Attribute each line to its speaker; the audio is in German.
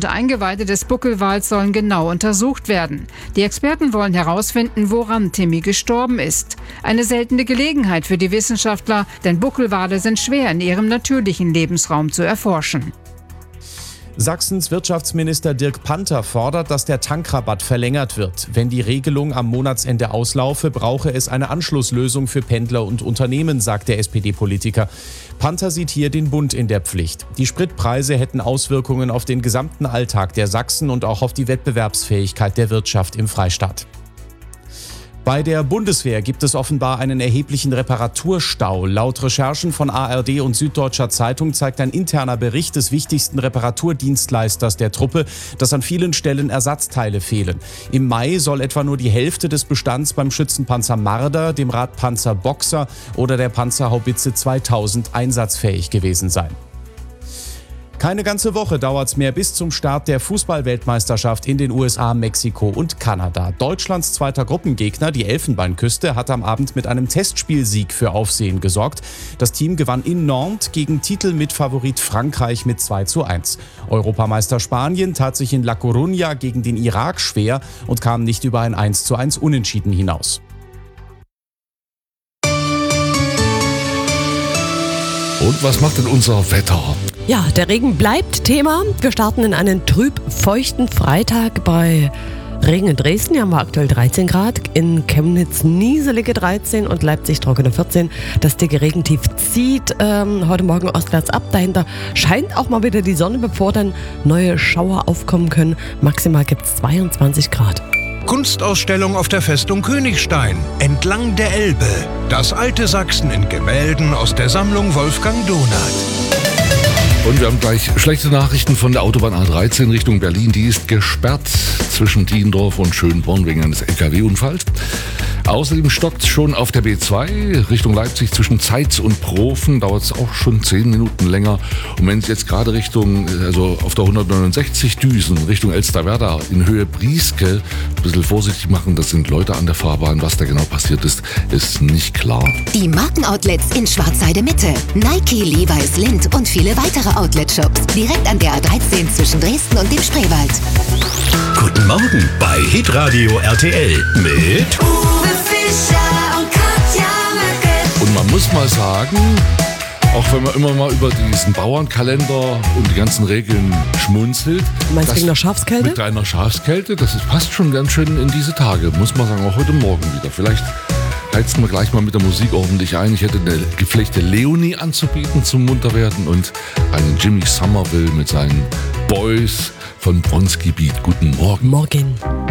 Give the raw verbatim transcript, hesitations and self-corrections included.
Speaker 1: und Eingeweide des Buckelwals sollen genau untersucht werden. Die Experten wollen herausfinden, woran Timmy gestorben ist. Eine seltene Gelegenheit für die Wissenschaftler, denn Buckelwale sind schwer in ihrem natürlichen Lebensraum zu erforschen.
Speaker 2: Sachsens Wirtschaftsminister Dirk Panther fordert, dass der Tankrabatt verlängert wird. Wenn die Regelung am Monatsende auslaufe, brauche es eine Anschlusslösung für Pendler und Unternehmen, sagt der S P D-Politiker. Panther sieht hier den Bund in der Pflicht. Die Spritpreise hätten Auswirkungen auf den gesamten Alltag der Sachsen und auch auf die Wettbewerbsfähigkeit der Wirtschaft im Freistaat. Bei der Bundeswehr gibt es offenbar einen erheblichen Reparaturstau. Laut Recherchen von A R D und Süddeutscher Zeitung zeigt ein interner Bericht des wichtigsten Reparaturdienstleisters der Truppe, dass an vielen Stellen Ersatzteile fehlen. Im Mai soll etwa nur die Hälfte des Bestands beim Schützenpanzer Marder, dem Radpanzer Boxer oder der Panzerhaubitze zweitausend einsatzfähig gewesen sein. Keine ganze Woche dauert es mehr bis zum Start der Fußball-Weltmeisterschaft in den U S A, Mexiko und Kanada. Deutschlands zweiter Gruppengegner, die Elfenbeinküste, hat am Abend mit einem Testspielsieg für Aufsehen gesorgt. Das Team gewann in Nantes gegen Titelmitfavorit Frankreich mit zwei zu eins. Europameister Spanien tat sich in La Coruña gegen den Irak schwer und kam nicht über ein eins zu eins Unentschieden hinaus.
Speaker 3: Und was macht denn unser Wetter?
Speaker 4: Ja, der Regen bleibt Thema. Wir starten in einen trüb feuchten Freitag bei Regen in Dresden. Hier haben wir aktuell dreizehn Grad. In Chemnitz nieselige dreizehn und Leipzig trockene vierzehn. Das dicke Regentief zieht ähm, heute Morgen ostwärts ab. Dahinter scheint auch mal wieder die Sonne, bevor dann neue Schauer aufkommen können. Maximal gibt es zweiundzwanzig Grad.
Speaker 5: Kunstausstellung auf der Festung Königstein, entlang der Elbe. Das alte Sachsen in Gemälden aus der Sammlung Wolfgang Donath.
Speaker 3: Und wir haben gleich schlechte Nachrichten von der Autobahn A dreizehn Richtung Berlin. Die ist gesperrt zwischen Diendorf und Schönborn wegen eines L K W-Unfalls. Außerdem stockt es schon auf der B zwei Richtung Leipzig zwischen Zeitz und Profen. Dauert es auch schon zehn Minuten länger. Und wenn es jetzt gerade Richtung, also auf der hundertneunundsechzig Düsen Richtung Elsterwerda in Höhe Brieske ein bisschen vorsichtig machen, das sind Leute an der Fahrbahn. Was da genau passiert ist, ist nicht klar.
Speaker 6: Die Markenoutlets in Schwarzheide Mitte. Nike, Levi's, Lindt und viele weitere Outlet-Shops. Direkt an der A dreizehn zwischen Dresden und dem Spreewald.
Speaker 5: Guten Morgen bei Hitradio R T L mit
Speaker 7: Uwe Fischer und Katja Möcke.
Speaker 3: Und man muss mal sagen, auch wenn man immer mal über diesen Bauernkalender und die ganzen Regeln schmunzelt.
Speaker 4: Du meinst wegen der Schafskälte?
Speaker 3: Mit einer Schafskälte, das ist, passt schon ganz schön in diese Tage, muss man sagen, auch heute Morgen wieder. Vielleicht heizen wir gleich mal mit der Musik ordentlich ein. Ich hätte eine gepflegte Leonie anzubieten zum Munterwerden und einen Jimmy Somerville mit seinen Boys von Bronski Beat. Guten Morgen.
Speaker 4: Morgen.